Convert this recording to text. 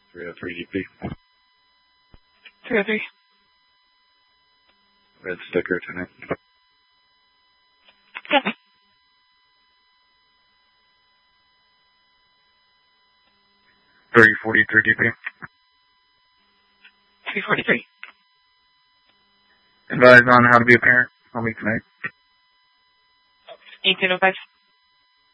303 DP. 303. Red sticker tonight. Okay. 343 DP. 343. Advise on how to be a parent. I'll meet tonight. 1805.